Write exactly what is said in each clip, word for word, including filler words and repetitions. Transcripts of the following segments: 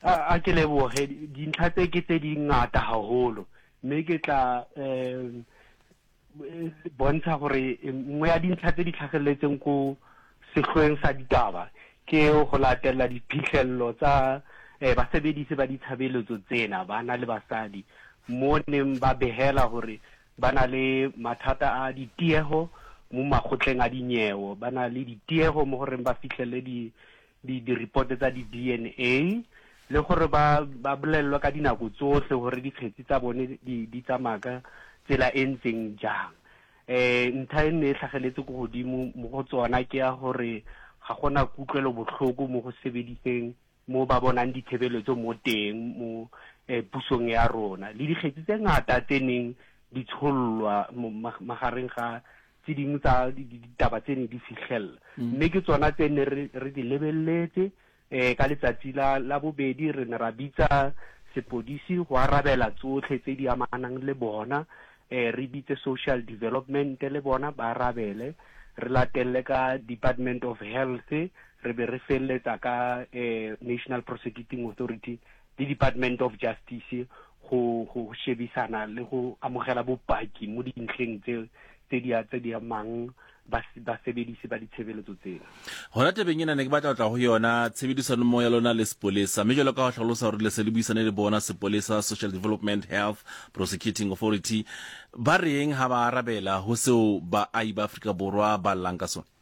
a ke leboge dintlha tse ke tse di ngata haholo mme ke tla um bontsha gore nngwe ya dintlha tse di tlhageletseng ko sehlweng sa ditaba ke go latela diphihlello tsa basebedisi ba ditshebeletso tsena bana le basadi mo neng ba behela gore ba na le mathata a ditiego mo makgotleng a dinyewo ba na le ditiego mo gore ba fihlelle di di report tsa di D N A le gore ba ba bolellwa ka dinako tsohle gore dikgetsi tsa bone di di tsamaka tsela e ntseng jang eh ntha e ne tlhageletse go godimo mo go tsona ke ya gore ga gona kutlwelo botlhoko mo go sebediseng mo ba bonang ditshebeletso mo teng mo pusong ya rona le dikgetsi tse ngata tse neng di tshollwa magareng ga tse dingwe tsa ditaba tsene di fitlhella mme ke tsona tse ne re di lebelletse eh ka letsatsi la la bobedi re ne ra bitsa sepodisi go arabela tsotlhe tse di amanang le bona eh re bitse social development le bona ba arabele re latelle ka Department of Health re be re felletsa ka eh National Prosecuting Authority le Department of Justice go go shebisana le go amogela bopaki mo dintleng tse tse di tse di amang ba sebedisi ba ditshebeletso tsena hona tebeng ena ne ke batla tla go yona tshebedisano mo ya lona le sepolesa mme jalo ka go hlalosa gore le se le buisane le bona sepolesa Social Development Health Prosecuting Authority ba reng ha ba arabela ho seo ba ai ba Afrika Borwa ba llang ka sona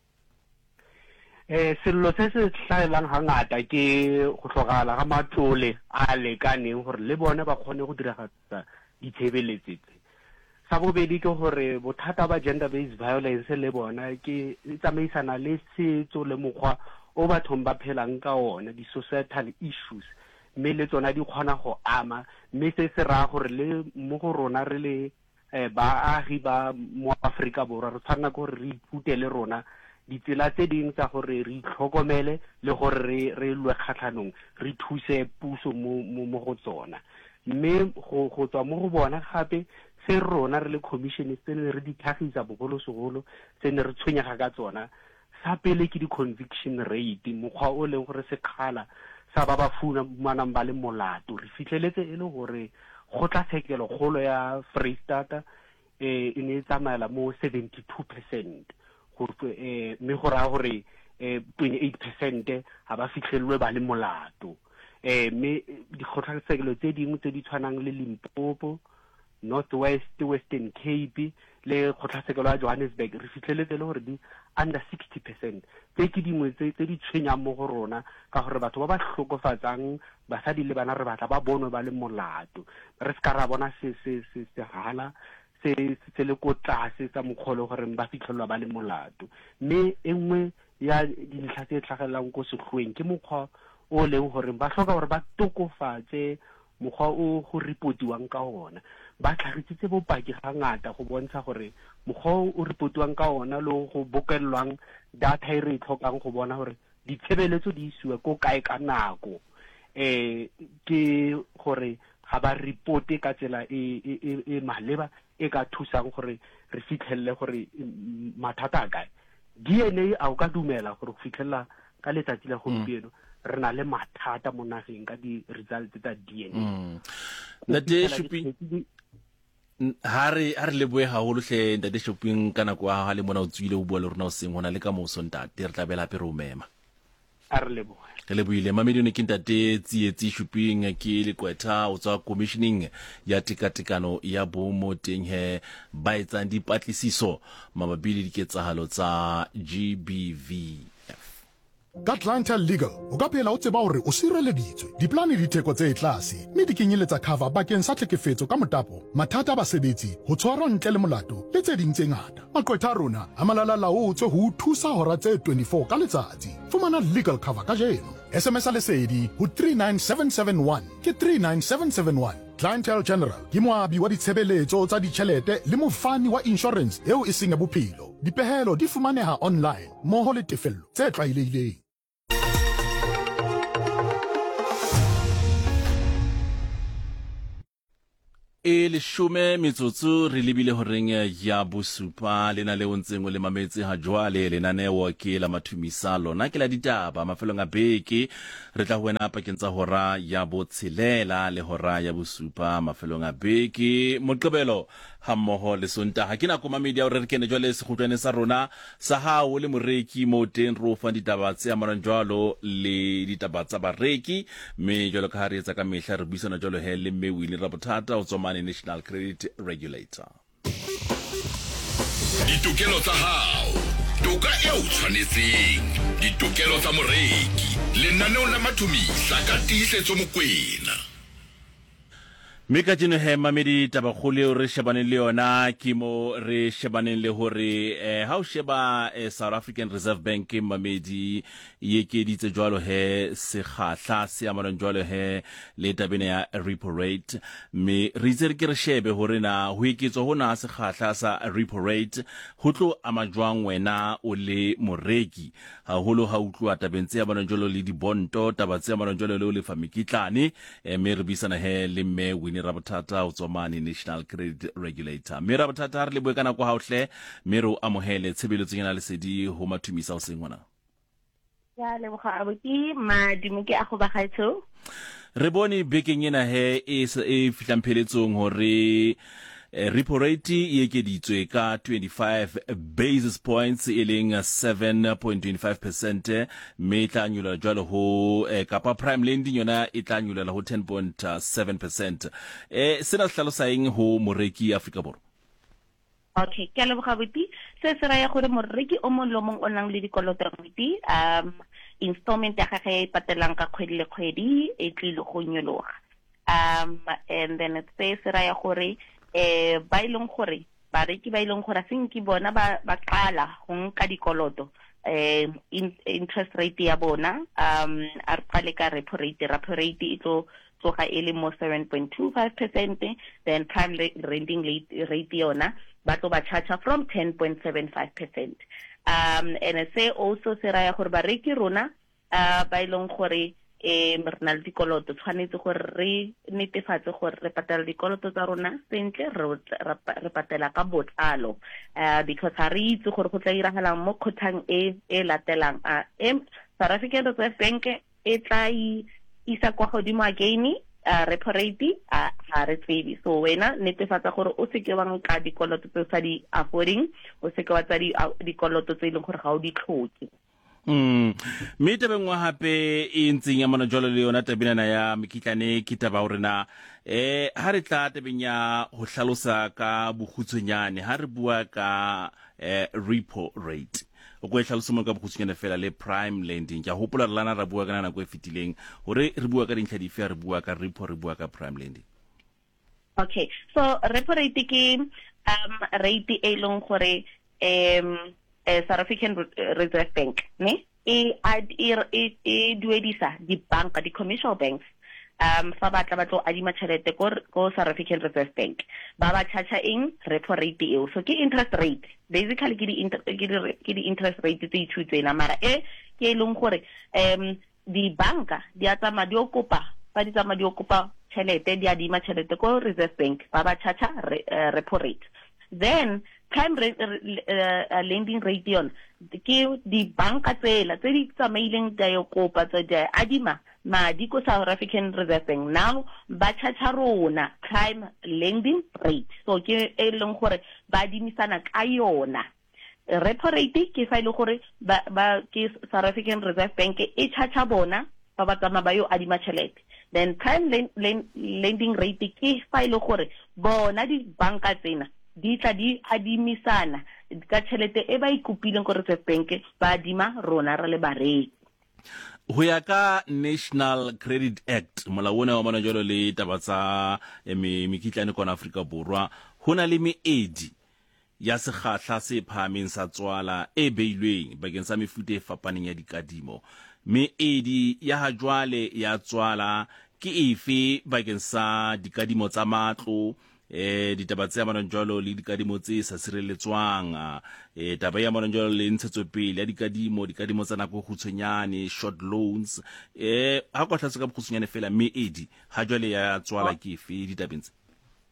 eh sello se se hlaelang hangata ke go tlhogala ga matlole a lekaneng gore le bona ba kgone go diragatsa ditshebeletso sa bobedi ke gore bothata ba gender based violence le bona ke tsamaisana le setso le mokgwa o bathong ba phelang ka ona di societal issues mme le tsona di kgona go ama mme se se ra gore le mo go rona re le baagi ba mo Afrika Borwa re tshwana go re ipute le rona ditsela tse ding tsa gore re itlhokomele le gore re re lwe khatlhanong re thuse puso mo mo go tsona mme go go tswa mo go bona gape se rona re le commission se ne re di tlhagisa bogolo segolo se ne re tshwenyega ka tsona sa pele ke di conviction rate mokgwa o leng gore se khala sa ba ba funa manang ba le molato re fitlheletse e le gore go tla tshekelo kgolo ya Freestata eh e ne tsamaela mo seventy-two percent go eh me go ra gore eh twenty-eight percent ha ba fitlhelwe ba le molato eh me di kgotlatshekelo tse dingwe tse di tshwanang le Limpopo Northwest Western Cape le kgotlatshekelo ya Johannesburg re fitlheletse le gore di under sixty percent tse ke dingwe tse di tshwenyang mo go rona ka gore batho ba ba hlokofatsang basadi le bana re batla ba bonwe ba le molato re ska ra bona se se se se hala se se le ko tlase tsa mokgolo gore ba fitlhelwa ba le molato mme engwe ya dintlha tse tlhagelang go sehlweng ke mokgwa o leng gore ba hloka gore ba tokofatse mokgwa o go reportiwang ka ona ba tlhagisitse bopaki ga ngata go bontsha gore mokgwa o reportiwang ka ona le go bokellwang data e re tlhokang go bona gore ditshebeletso di isiwe ko kae ka nako eh ke gore ga ba reporte ka tsela e e maleba e ka thusang gore re fitlhelle gore mathata a kae D N A a o ka dumela gore go fitlhella ka letsatsi la gompieno re na le mathata mo nageng ka di results tsa D N A na de shopping hare hare le boe ha holo hle nda de shopping kana kwa ha le mona o tswile o bua le rona o seng hona le ka mo so ntate re tlabela pe ro mema a re le boe le buile mamedione ke ntate tsietsi shopping ke le kwetha o tswa commissioning ya tekatekano ya bomo teng he ba etsang dipatlisiso mabapi le diketsahalo tsa G B V F ka Clientele Legal o ka phela o tseba hore o sireleditswe diplane di theko tse tlase mme di kenyeletsa cover bakeng sa tlhekefetso ka motapo mathata a basebetsi ho tshwarwa ntle le molato le tse ding tse ngata maqwetha rona a malala laotswe ho thusa hora tse twenty-four ka letsatsi fumana legal cover ka jeno S M S a lesedi ho three nine seven seven one ke three nine seven seven one Clientele General ke moabi wa ditshebeletso tsa ditjhelete le mofani wa insurance eo e seng ya bophelo dipehelo di fumaneha online moho le tefello tse tlwaelehileng. e lesome metsotso re lebile horeng ya bosupa lena le ontseng o le mametse ha jwale lenaneo ke la mathumisa lona ke la ditaba mafelong a beke re tla wena pakeng tsa hora ya botshelela le hora ya bosupa mafelong a beke moqebelo ha mmoho le sontaha ke nako mamedi a re re kene jwale sekhutlwane sa rona sa hao le moreki mo teng ro fa ditaba tse amanang jwalo le ditaba tsa bareki me jwalo ka ha re etsa ka mehla re buisana jwalo he le mme Winnie Rabotata o tsomane National Credit Regulator. Ditokelo tsa hao toka eo tshwanetseng ditokelo tsa moreki lenaneo la mathumisa ka tiisetso mokwena. Meka jeno he mamedi tabakgole o re shebaneng le yona ke mo re shebaneng le hore eh, ha o sheba eh, South African Reserve Bank mamedi ye ekeditse jwalo he sekgahla se amanang jwalo he le tabene ya repo rate me re itse re ke re shebe hore na ho eketswa hona sekgahla sa repo rate ho tlo ama jwang wena o le moreki haholo ha utlwa tabeng tse amanang jwalo le dibonto taba tse amanang jwalo le o le famikitlane eh, me re bisana he le mme Winnie Rabotata o tsomane National Credit Regulator. Me Rabotata re le bue kana kwa hauhle me re o amohele tshebeletso yana le sedi ho mathumisa o sengwana. Ya le boga abuti ma dimuke a go bagaetso. Re bone bekeng ena he e e fihlang pheletsong hore Eh, repo rate e ekeditswe ka twenty-five basis points e leng seven point two five percent me tla nyula jwalo ho eh, kapa prime lending yona e tla nyula ho ten point seven percent eh sena hlalosa eng ho moreki Afrika Borwa. Okay, ke a leboga abuti se se raya gore moreki o mong le mong o nang le dikoloto abuti um installment ya gagwe e patelang ka kgwedi le kgwedi e tlile go nyologa um and then it says raya gore eh ba ileng gore bareki ba ileng gore senki bona ba ba qala go nka dikoloto eh interest rate ya bona um a re qale ka repo rate repo rate e tlo tsoga e le mo seven point two five percent then prime lending rate yona ba tlo ba charge from ten point seven five percent um and it say also se raya gore bareki rona uh, ba ileng gore e re na le dikoloto tshwanetse gore re netefatse gore re patela dikoloto tsa rona sentle re patela ka botlalo uh, because ha re itse gore go tla iragalang mo khotang e e latelang a em South African Reserve Bank e tla isa kwa godimo again uh, repo rate a ha re tsebe so wena netefatsa gore o se ke wa nka dikoloto tse sa di affording o se ke wa tsa dikoloto tse ileng gore ga o di tlhoke. Mm. Me tabengwa hape e ntseng ya mana jwalo le yona tabinana ya mekitlane ke taba hore na eh ha re tla tabenya ho hlalosa ka bokgutshwanyane ha re bua ka eh, repo rate o go hlalosa mo ka bokgutshwanyane fela le prime lending ya hopola re lana ra bua kana na go fetileng hore re bua ka dintlha dife re bua ka repo re bua ka prime lending. Okay, so repo rate ke um rate e leng gore um Uh, South African Reserve Bank ne e e e duedisa di banka di commercial banks um fa ba tla ba tlo adima tšhelete ko ko South African Reserve Bank ba ba charge eng repo rate eo so ke interest rate basically ke di ke di interest rate tse itshutsena mara e ke leng gore um di banka di a tsama di o kopa ba di tsama di o kopa tšhelete di adima tšhelete ko Reserve Bank ba ba charge re, uh, repo rate then prime rate, uh, lending rate yon ke di banka tsela tse di tsamaileng ka yo kopa tse di adima madi ko South African Reserve Bank now ba charge rona prime lending rate so ke e leng gore ba adimisana ka yona repo rate ke fa ile gore ba, ba ke South African Reserve Bank e charge bona ba ba tsama ba yo adima tšhelete then prime lending rate ke fa ile gore bona di banka tsena di tla di adimisana ka tšhelete e ba ikopileng ko Reserve Bank ba adima rona re le bareki. Ho ya ka National Credit Act molawana wa mana jalo le taba tsa mekitlane kona Afrika Borwa hona le meedi ya sekgahla se phahameng sa tswala e beilweng bakeng sa mefuta e fapaneng ya dikadimo meedi ya ha jwale ya tswala ke efe bakeng sa dikadimo tsa matlo eh ditaba tse amanang jwalo le dikadimo tse sa sireletswang eh taba ya amanang jwalo le ntshetsopele ya dikadimo dikadimo tsa nako khutshwenyane short loans eh ha go tlhatsa ka bokhutshenyane fela meedi ha jwale ya tswala ke fe ditabeng tse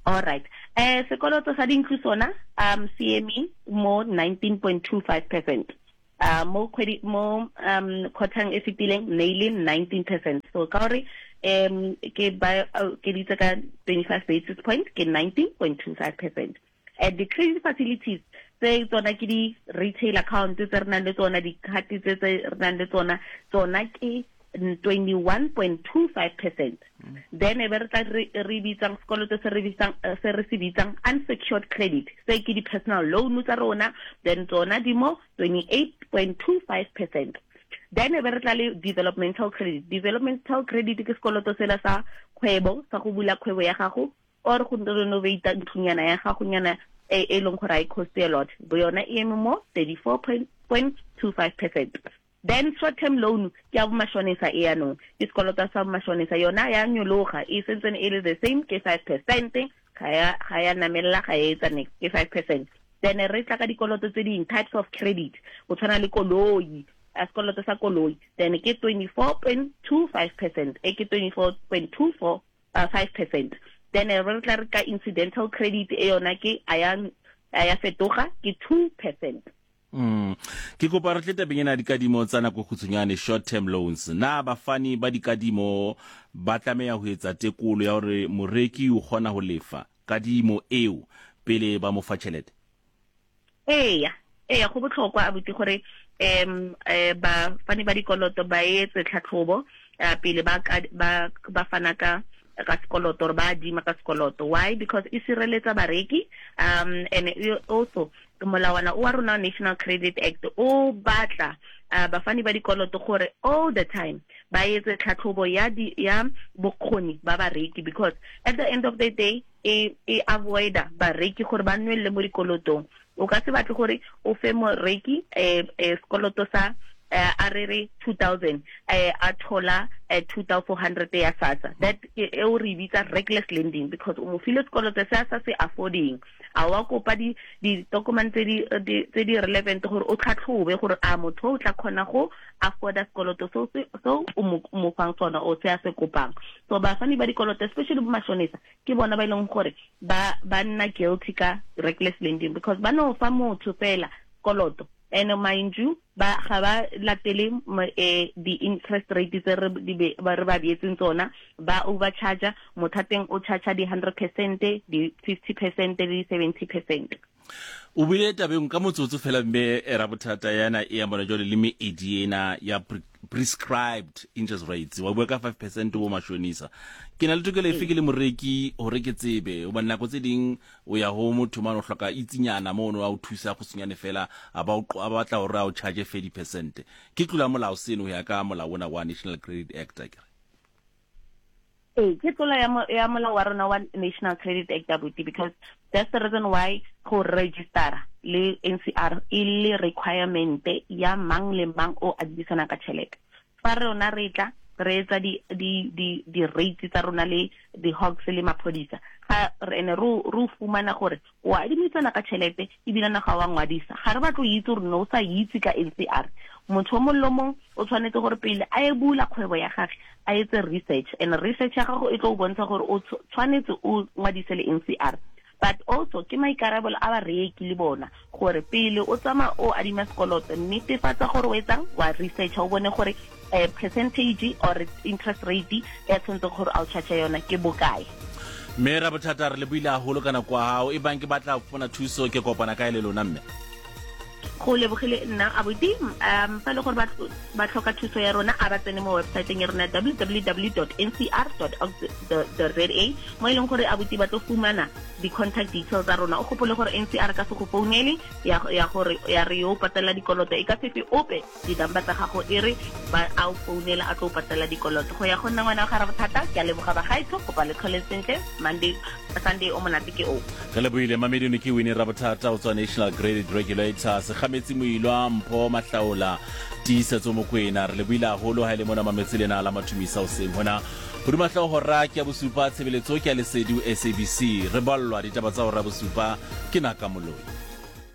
All right. Eh sekoloto sa dinklu sona um C M E mo nineteen point two five percent. Uh, mo credit mo um kotang e fetileng nailing nineteen percent. So ka re um ke ba ke ditse ka twenty-five basis points ke nineteen point two five percent. And the credit facilities tse tsona ke di retail account tse re nang le tsona di card tse tse re nang le tsona tsona ke twenty-one point two five percent. Mm. Then ever tla re bitsang sekoloto se re bitsang se re se bitsang unsecured credit se ke di personal loan tsa rona, then tsona di mo twenty-eight point two five percent. Then ever tla le developmental credit. Developmental credit ke sekoloto se la sa kgwebo sa go bula kgwebo ya gago or go renovate nthunyana ya gago nyana e e leng gore I cost a lot. Bo yona e mo thirty-four point two five percent. Then short-term loan ya mashonisa e ano isikoloto sa mashonisa yona ya nyologa e sentse e le the same ke five percent ga ya ga ya namella ga e tsane ke five percent. Then re tla ka dikoloto tse ding types of credit o tshwana le koloi a sekoloto sa koloi then ke twenty-four point two five percent e ke twenty-four point two four five percent. Then re tla re ka incidental credit e yona ke aya aya fetoga ke two percent. Mm. Ke kopa re tle tabeng ena dikadimo tsa nako khutsunyane short term loans na bafani ba dikadimo ba tlameya ho etsa tekolo ya hore moreki o kgona ho lefa kadimo eo pele ba mo fa tšhelete. Eya eya go botlhokwa abuti gore em ba fani ba dikoloto ba etse tlhatlhobo pele ba ba fana ka ka sekoloto or ba dima ka sekoloto. Why? Because e sireletsa bareki um and also molawana o rona National Credit Act o batla bafani ba dikoloto gore all the time ba etse tlhatlhobo ya di ya bokgoni ba bareki, because at the end of the day e e avoida bareki gore ba nwelle mo dikolotong. O ka se batle gore o fe moreki e sekoloto sa Uh, arere two thousand uh, athola uh, two thousand four hundred ya sasa that e o re bitsa reckless lending, because o mo file sekoloto se sa se affording a wa kopa di di documents tse di tse di relevant gore o tlhatlhobe gore a motho o tla khona go afforda sekoloto so so o mo fang tsona o se a se kopang. So ba fani ba dikoloto especially bo mashonisa ke bona ba ileng gore ba ba nna guilty ka reckless lending, because ba no fa motho fela koloto and mind you ba ga ba latele the interest rate tse re ba re ba dietseng tsona ba overcharge mothateng o charge di one hundred percent di fifty percent di seventy percent. O bile tabeng ka motsotso fela mme era bothata yana e ya bona jole le me ediena ya prescribed interest rates wa bua ka five percent bo mashonisa ke na le tokelo e fike le moreki o reke tsebe o bana go tse ding o ya ho motho mano hloka itsinyana mono a o thusa go senyane fela a ba a batla o ra o charge thirty percent ke tlula molao seno ya ka molao wa National Credit Act akere. Eh ke tlola ya ya molao wa rona wa National Credit Act abuti, because that's the reason why go register le N C R ile requirement ya mang le mang o adisana ka tšhelete. Fa rona re tla re etsa di di di di rates tsa rona le di hogs le maphodisa ga rene ro ro fumana gore o adimisana ka tšhelete e bila na ga wa ngwadisa ga re batlo itse gore no sa itse ka N C R. Motho mo lomong o tshwanetse gore pele a e bula kgwebo ya gagwe a etse research, and research ya gago e tlo bontsha gore o tshwanetse o ngwadise le N C R. But also ke maikarabelo a bareki le bona gore pele o tsama o adima sekoloto netefatsa gore o etsang wa research o bone gore a percentage or interest rate e tshwanetse gore a o charge yona ke bokae. Mera bothata re le buile haholo kana kwa hao e bang ke batla go bona thuso ke kopana ka ile lona mme go lebogile nna abuti um fa le gore ba tlhoka thuso ya rona a ba tsene mo website ya rona w w w dot n c r dot org dot z a mo ileng gore abuti ba tlo fumana di contact details tsa rona. O gopole gore N C R ka se go founele ya ya gore ya re yo patela dikoloto e ka se fe ope di damba tsa gago e re ba a o founela a tlo patela dikoloto go ya go nna ngwana ga ra bothata ke a leboga ba gaitho go ba le tlholesentle Monday Sunday o monate ke o ka leboile mamedino ke wini ra bothata o tswa National Credit Regulator se metsi moilwa mpho mahlaola tiisetso mokwena re le buila holo ha ile mona mametsilena la mathumisa o seng hona ho dimatlao hora ke ya bosupa tshebeletso ke ya lesedi S A B C re ballwa ditaba tsa hora bosupa ke naka moloi.